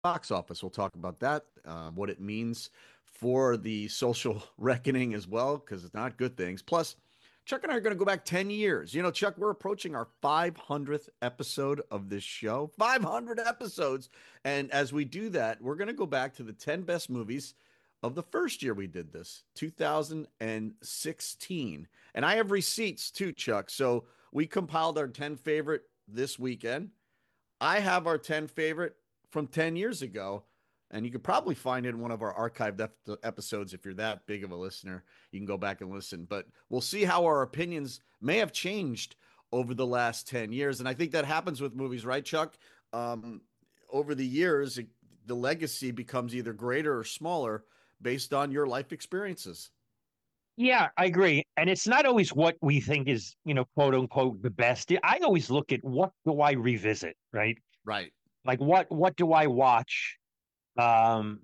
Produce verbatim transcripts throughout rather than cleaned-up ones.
box office. We'll talk about that, uh, what it means for the social reckoning as well, because it's not good things. Plus, Chuck and I are going to go back ten years. You know, Chuck, we're approaching our five hundredth episode of this show. five hundred episodes. And as we do that, we're going to go back to the ten best movies of the first year we did this, two thousand sixteen. And I have receipts too, Chuck. So we compiled our ten favorite this weekend. I have our ten favorite from ten years ago, and you could probably find it in one of our archived ep- episodes if you're that big of a listener. You can go back and listen, but we'll see how our opinions may have changed over the last ten years. And I think that happens with movies, right, Chuck? Um, over the years, it, the legacy becomes either greater or smaller based on your life experiences. Yeah, I agree. And it's not always what we think is, you know, quote unquote, the best. I always look at what do I revisit, right? Right. Like what what do I watch um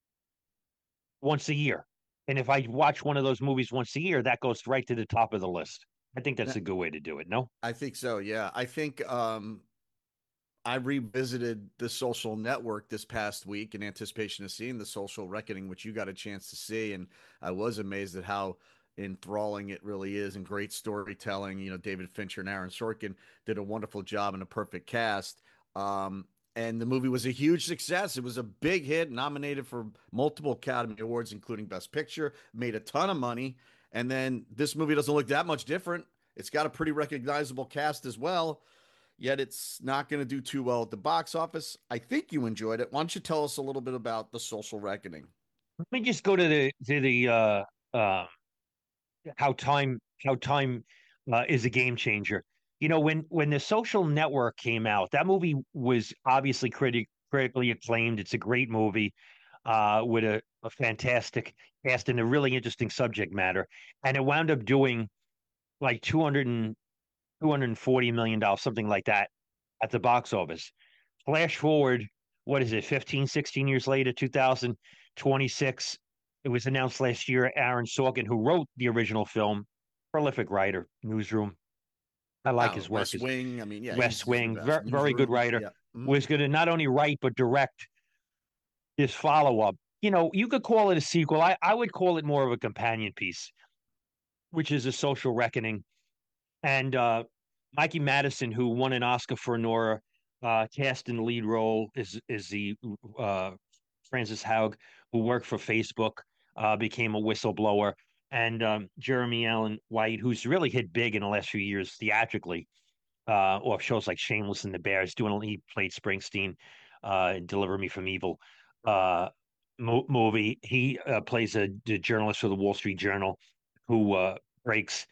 once a year? And if I watch one of those movies once a year, that goes right to the top of the list. I think that's a good way to do it, no? I think so. Yeah. I think um, I revisited The Social Network this past week in anticipation of seeing The Social Reckoning, which you got a chance to see, and I was amazed at how enthralling it really is and great storytelling. You know, David Fincher and Aaron Sorkin did a wonderful job and a perfect cast. Um, and the movie was a huge success. It was a big hit, nominated for multiple Academy Awards, including Best Picture, made a ton of money. And then this movie doesn't look that much different. It's got a pretty recognizable cast as well, yet it's not going to do too well at the box office. I think you enjoyed it. Why don't you tell us a little bit about The Social Reckoning? Let me just go to the to the uh uh how time how time uh, is a game changer. You know, when when the Social Network came out, that movie was obviously critic critically acclaimed. It's a great movie uh, with a, a fantastic cast and a really interesting subject matter, and it wound up doing like two hundred and two hundred forty million dollars, something like that, at the box office. Flash forward, what is it, fifteen, sixteen years later, two thousand twenty-six. It was announced last year. Aaron Sorkin, who wrote the original film, prolific writer, Newsroom. I like Oh, his work West as Wing. I mean, yeah, West he's he's the Wing, best. very, very good Newsroom. writer, Yeah. Mhm. was going to not only write, but direct this follow up. You know, you could call it a sequel. I, I would call it more of a companion piece, which is a social reckoning. And uh, Mikey Madison, who won an Oscar for Nora, uh, cast in the lead role, is is the uh, Francis Haug, who worked for Facebook, uh, became a whistleblower, and um, Jeremy Allen White, who's really hit big in the last few years theatrically, uh, or shows like Shameless and the Bears. Doing he played Springsteen, uh, in Deliver Me from Evil, uh, mo- movie. He uh, plays a, a journalist for the Wall Street Journal who uh, breaks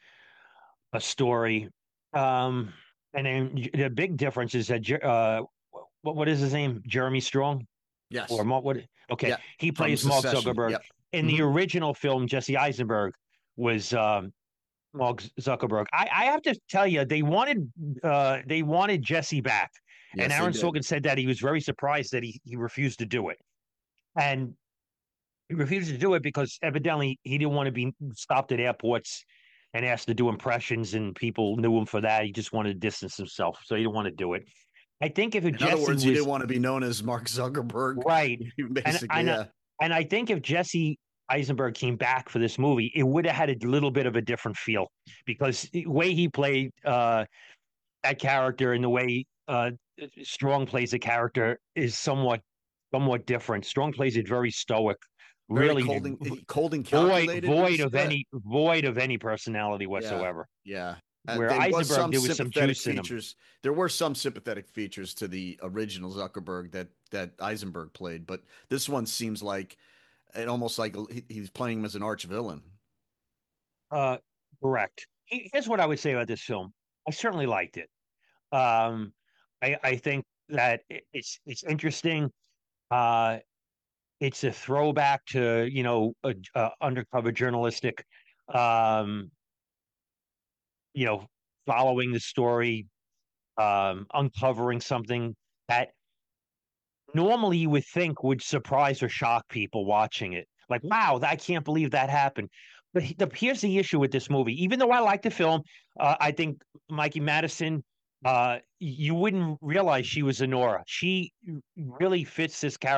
a story. Um, and then the big difference is that uh, what what is his name? Jeremy Strong or Yes. Mark? What? Okay, Yeah. he From plays Mark Secession. Zuckerberg. Yep. In the Hmm. original film, Jesse Eisenberg was um, Mark Zuckerberg. I, I have to tell you, they wanted uh, they wanted Jesse back, and Yes, they Aaron did. Sorkin said that he was very surprised that he he refused to do it, and he refused to do it because evidently he didn't want to be stopped at airports and asked to do impressions, and people knew him for that. He just wanted to distance himself, so he didn't want to do it. I think if In other Jesse words, he was didn't want to be known as Mark Zuckerberg. right, and Basically, and yeah. and I think if Jesse Eisenberg came back for this movie, it would have had a little bit of a different feel because the way he played uh, that character and the way uh, Strong plays a character is somewhat somewhat different. Strong plays it very stoic, Very really cold and cold and void calculated. Would you void say of that? any void of any personality Yeah. whatsoever. Yeah. Uh, Where there was Eisenberg, some there was some sympathetic juice in him. features. There were some sympathetic features to the original Zuckerberg that that Eisenberg played, but this one seems like it almost like he, he's playing him as an arch villain. Uh, correct. Here's what I would say about this film. I certainly liked it. Um, I, I think that it's it's interesting. Uh, it's a throwback to you know a, a undercover journalistic, um, you know, following the story, um, uncovering something that normally you would think would surprise or shock people watching it. Like, wow, I can't believe that happened. But the, here's the issue with this movie. Even though I like the film, uh, I think Mikey Madison. uh, you wouldn't realize she was a Nora. She really fits this character